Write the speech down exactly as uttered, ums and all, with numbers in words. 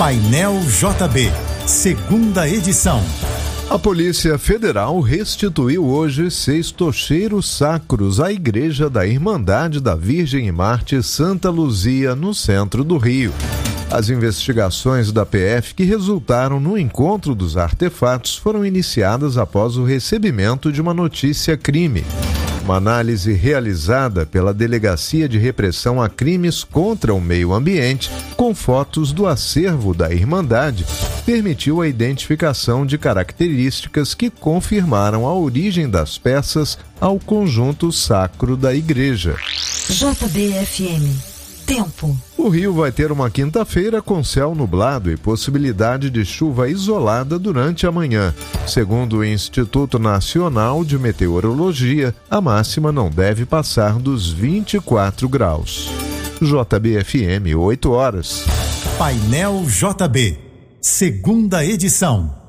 Painel J B, segunda edição. A Polícia Federal restituiu hoje seis tocheiros sacros à Igreja da Irmandade da Virgem e Mártir Santa Luzia, no centro do Rio. As investigações da P F que resultaram no encontro dos artefatos foram iniciadas após o recebimento de uma notícia-crime. Uma análise realizada pela Delegacia de Repressão a Crimes contra o Meio Ambiente, com fotos do acervo da Irmandade, permitiu a identificação de características que confirmaram a origem das peças ao conjunto sacro da igreja. J B F M. Tempo. O Rio vai ter uma quinta-feira com céu nublado e possibilidade de chuva isolada durante a manhã. Segundo o Instituto Nacional de Meteorologia, a máxima não deve passar dos vinte e quatro graus. J B F M, oito horas. Painel J B, segunda edição.